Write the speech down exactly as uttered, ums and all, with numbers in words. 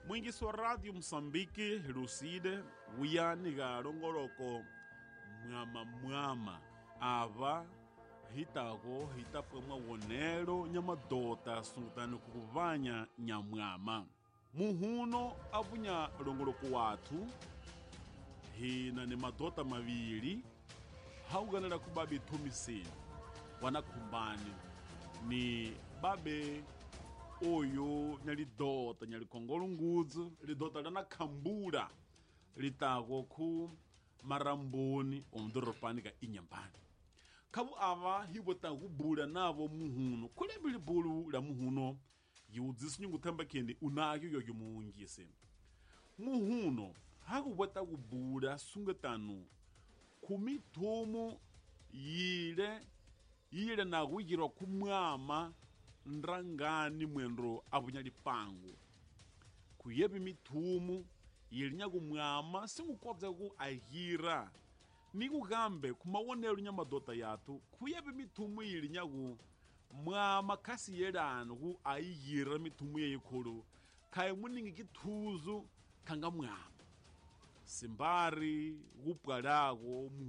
Mwingisi wa Radio Msambiki Lucide wiyani ga longoloko mwama mwama ava hitako hitapwemwa wonelo nyamadota sungutani kukuvanya nyamwama muhuno avunya longoloko watu hina ni madota mavili hauganela kubabi tumisini wanakhumbani ni babe oyo nyalidota nyalikongolo ngudzo lidota lana khambula litako khu maramboni omdoropani ka inyambani khavu ava hivota kubula navo muhuno kulebili bulu la muhuno yiudzisi nyunguthamba kendi unakyo yoyo muungise muhuno hakuvota kubula sungetanu kumithumu yile yile na kuyirwa kumwama ndrangani mwendro avunya lipangu kuyebi mithumu yili nyakumwama singukobza ku ahira nikukambe kumawonelo nyamadota yathu kuyebi mithumu yili nyaku mwama khasi yelano ku ayira mithumu yeyikhulu khaye muningi kithuzu khanga mwama simbari kupwalako